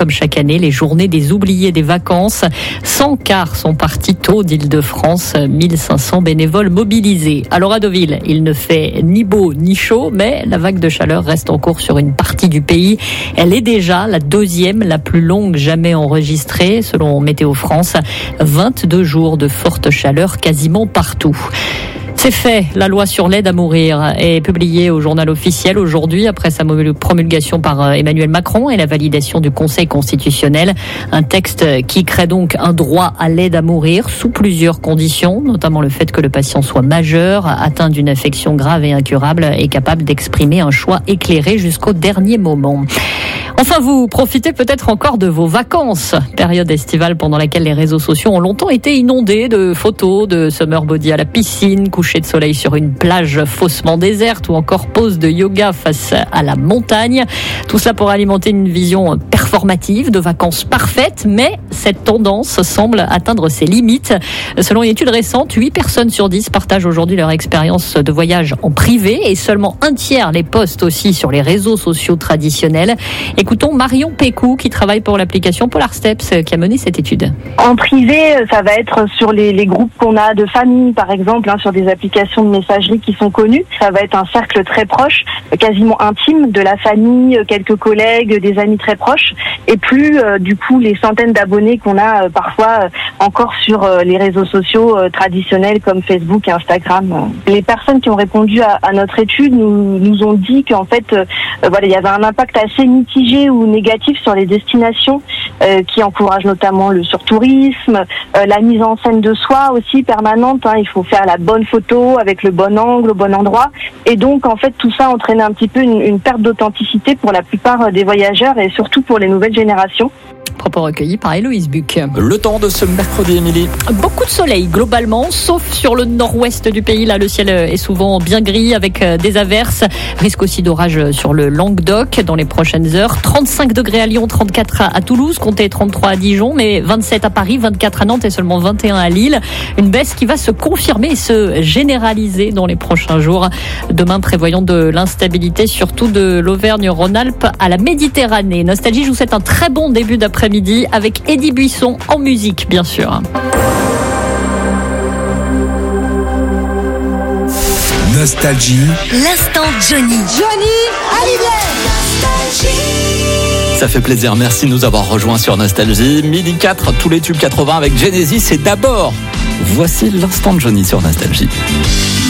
comme chaque année, les journées des oubliés des vacances. 100 cars sont partis tôt d'Île-de-France, 1500 bénévoles mobilisés. Alors à Deauville, il ne fait ni beau ni chaud, mais la vague de chaleur reste en cours sur une partie du pays. Elle est déjà la deuxième, la plus longue jamais enregistrée, selon Météo France. 22 jours de forte chaleur quasiment partout. C'est fait, la loi sur l'aide à mourir est publiée au journal officiel aujourd'hui après sa promulgation par Emmanuel Macron et la validation du Conseil constitutionnel. Un texte qui crée donc un droit à l'aide à mourir sous plusieurs conditions, notamment le fait que le patient soit majeur, atteint d'une affection grave et incurable et capable d'exprimer un choix éclairé jusqu'au dernier moment. Enfin, vous profitez peut-être encore de vos vacances, période estivale pendant laquelle les réseaux sociaux ont longtemps été inondés de photos de summer body à la piscine, coucher de soleil sur une plage faussement déserte ou encore pose de yoga face à la montagne. Tout cela pour alimenter une vision performative de vacances parfaites, mais cette tendance semble atteindre ses limites. Selon une étude récente, 8 personnes sur 10 partagent aujourd'hui leur expérience de voyage en privé et seulement un tiers les postent aussi sur les réseaux sociaux traditionnels. Écoutons Marion Pécou qui travaille pour l'application Polar Steps qui a mené cette étude. En privé, ça va être sur les groupes qu'on a de famille, par exemple, sur des applications de messagerie qui sont connues. Ça va être un cercle très proche, quasiment intime, de la famille, quelques collègues, des amis très proches, et plus du coup les centaines d'abonnés qu'on a parfois encore sur les réseaux sociaux traditionnels comme Facebook et Instagram. Les personnes qui ont répondu à notre étude nous ont dit qu'en fait, il y avait un impact assez mitigé ou négatif sur les destinations qui encouragent notamment le surtourisme, la mise en scène de soi aussi permanente. Il faut faire la bonne photo avec le bon angle, au bon endroit. Et donc, en fait, tout ça entraînait un petit peu une perte d'authenticité pour la plupart des voyageurs et surtout pour les nouvelles générations. Propos recueillis par Héloïse Buc. Le temps de ce mercredi, Émilie. Beaucoup de soleil globalement, sauf sur le nord-ouest du pays. Là, le ciel est souvent bien gris avec des averses. Risque aussi d'orage sur le Languedoc dans les prochaines heures. 35 degrés à Lyon, 34 à Toulouse, comptez 33 à Dijon, mais 27 à Paris, 24 à Nantes et seulement 21 à Lille. Une baisse qui va se confirmer et se généraliser dans les prochains jours. Demain, prévoyons de l'instabilité, surtout de l'Auvergne-Rhône-Alpes à la Méditerranée. Nostalgie, je vous souhaite un très bon début d'après-midi avec Eddie Buisson en musique, bien sûr. Nostalgie. L'instant Johnny. Johnny Hallyday. Ça fait plaisir, merci de nous avoir rejoints sur Nostalgie. Midi 4, tous les tubes 80 avec Genesis. Et d'abord, voici l'instant Johnny sur Nostalgie.